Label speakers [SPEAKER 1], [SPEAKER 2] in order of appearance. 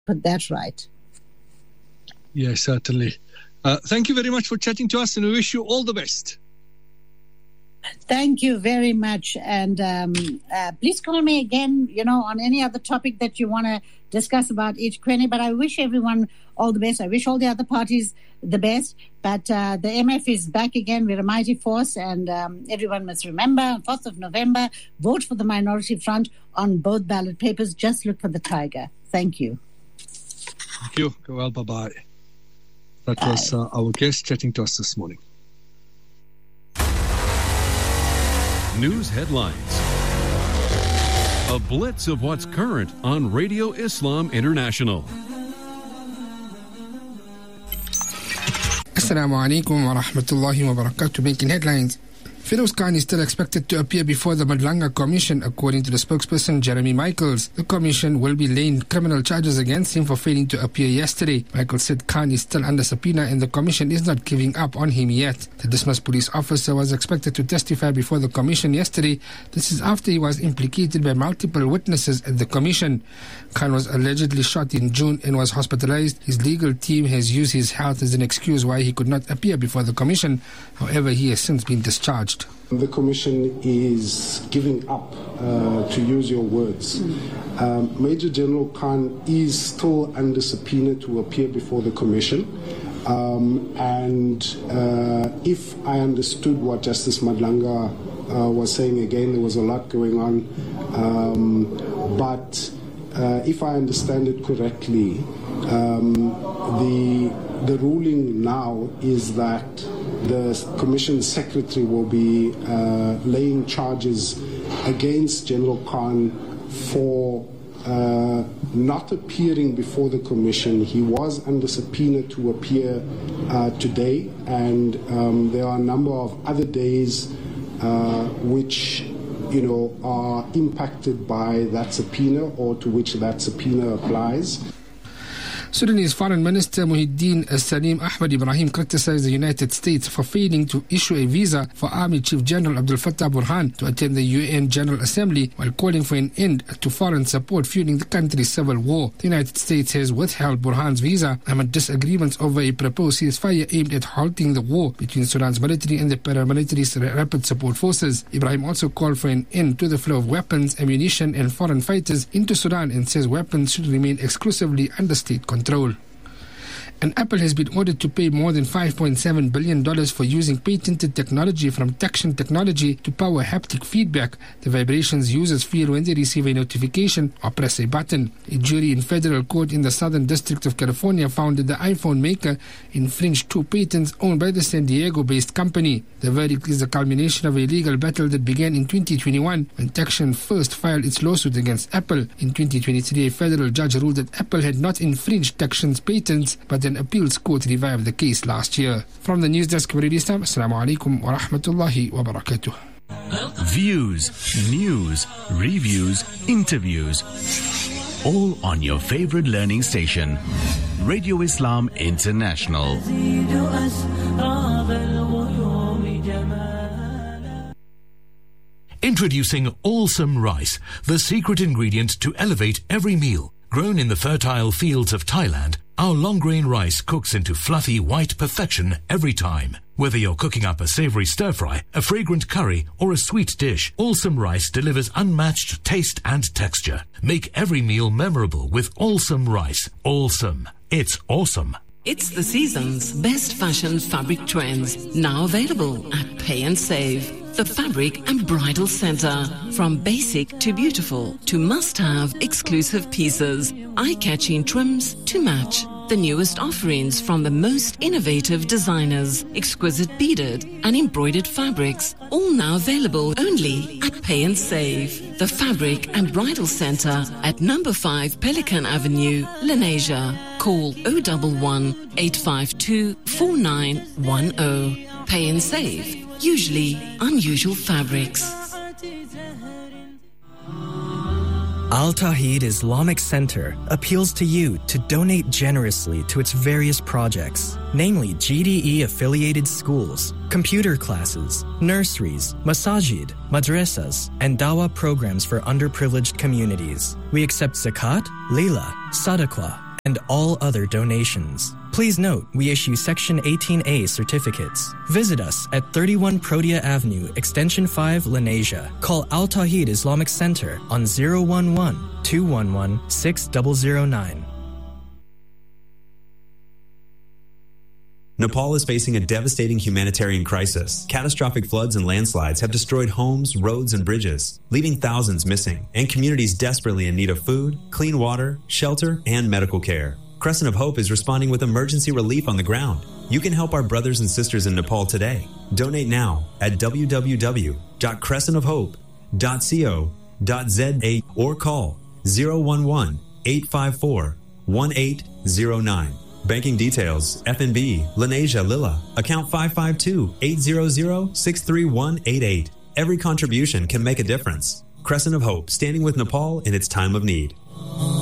[SPEAKER 1] put that right.
[SPEAKER 2] Yes, certainly. Thank you very much for chatting to us, and we wish you all the best.
[SPEAKER 1] Thank you very much. And please call me again, on any other topic that you want to discuss about Ekhweni. But I wish everyone all the best. I wish all the other parties the best. But the MF is back again. We're a mighty force. And everyone must remember, 4th of November, vote for the Minority Front on both ballot papers. Just look for the tiger. Thank you.
[SPEAKER 2] Thank you. Go well. Bye-bye. That was our guest chatting to us this morning.
[SPEAKER 3] News headlines. A blitz of what's current on Radio Islam International.
[SPEAKER 4] Assalamu alaikum wa rahmatullahi wa barakatuh. Making headlines. Feroz Khan is still expected to appear before the Madlanga Commission, according to the spokesperson Jeremy Michaels. The Commission will be laying criminal charges against him for failing to appear yesterday. Michaels said Khan is still under subpoena and the Commission is not giving up on him yet. The dismissed police officer was expected to testify before the Commission yesterday. This is after he was implicated by multiple witnesses at the Commission. Khan was allegedly shot in June and was hospitalized. His legal team has used his health as an excuse why he could not appear before the Commission. However, he has since been discharged.
[SPEAKER 5] The Commission is giving up, to use your words. Major General Khan is still under subpoena to appear before the Commission. And if I understood what Justice Madlanga was saying, again, there was a lot going on. But if I understand it correctly, the ruling now is that the Commission Secretary will be laying charges against General Khan for not appearing before the Commission. He was under subpoena to appear today, and there are a number of other days which are impacted by that subpoena or to which that subpoena applies.
[SPEAKER 4] Sudanese Foreign Minister Muhyiddin Salim Ahmed Ibrahim criticized the United States for failing to issue a visa for Army Chief General Abdel Fattah Burhan to attend the UN General Assembly while calling for an end to foreign support fueling the country's civil war. The United States has withheld Burhan's visa amid disagreements over a proposed ceasefire aimed at halting the war between Sudan's military and the paramilitary Rapid Support Forces. Ibrahim also called for an end to the flow of weapons, ammunition and foreign fighters into Sudan and says weapons should remain exclusively under state control. And Apple has been ordered to pay more than $5.7 billion for using patented technology from Taction Technology to power haptic feedback, the vibrations users feel when they receive a notification or press a button. A jury in federal court in the Southern District of California found that the iPhone maker infringed 2 patents owned by the San Diego-based company. The verdict is the culmination of a legal battle that began in 2021 when Taction first filed its lawsuit against Apple. In 2023, a federal judge ruled that Apple had not infringed Taction's patents, but an appeals court revived the case last year. From the news desk of Radio Islam, Assalamu alaikum wa rahmatullahi wa barakatuh.
[SPEAKER 6] Views, news, reviews, interviews, all on your favorite learning station, Radio Islam International. Introducing Awesome Rice, the secret ingredient to elevate every meal. Grown in the fertile fields of Thailand, our long-grain rice cooks into fluffy white perfection every time. Whether you're cooking up a savory stir-fry, a fragrant curry, or a sweet dish, Awesome Rice delivers unmatched taste and texture. Make every meal memorable with Awesome Rice. Awesome. It's awesome.
[SPEAKER 7] It's the season's best fashion fabric trends, now available at Pay and Save. The Fabric and Bridal Center. From basic to beautiful to must-have exclusive pieces, eye-catching trims to match. The newest offerings from the most innovative designers, exquisite beaded and embroidered fabrics, all now available only at Pay and Save. The Fabric and Bridal Center at number 5 Pelican Avenue, Lenasia. Call 011 852 4910. Pay and Save. Usually unusual fabrics.
[SPEAKER 8] Al Tawheed Islamic Center appeals to you to donate generously to its various projects, namely GDE-affiliated schools, computer classes, nurseries, masajid, madrasas, and dawah programs for underprivileged communities. We accept zakat, lila, sadaqah, and all other donations. Please note, we issue Section 18A certificates. Visit us at 31 Protea Avenue, Extension 5, Lenasia. Call Al Tawheed Islamic Center on 011-211-6009.
[SPEAKER 9] Nepal is facing a devastating humanitarian crisis. Catastrophic floods and landslides have destroyed homes, roads, and bridges, leaving thousands missing, and communities desperately in need of food, clean water, shelter, and medical care. Crescent of Hope is responding with emergency relief on the ground. You can help our brothers and sisters in Nepal today. Donate now at www.crescentofhope.co.za or call 011-854-1809. Banking details, FNB, Lenasia Lila, account 552-800-63188. Every contribution can make a difference. Crescent of Hope, standing with Nepal in its time of need.